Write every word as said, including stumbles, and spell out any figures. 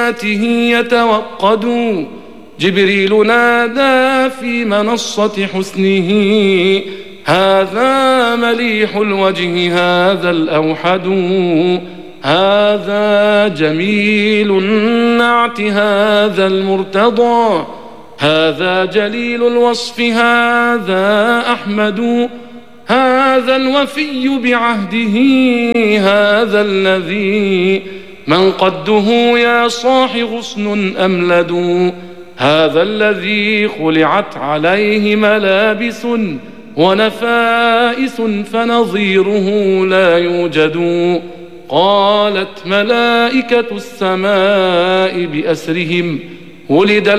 بناته يتوقد. جبريل نادى في منصة حسنه هذا مليح الوجه هذا الأوحد. هذا جميل النعت هذا المرتضى. هذا جليل الوصف هذا أحمد. هذا الوفي بعهده هذا الذي من قده يا صاح غصن أملد. هذا الذي خلعت عليه ملابس ونفائس فنظيره لا يوجد. قالت ملائكة السماء بأسرهم ولد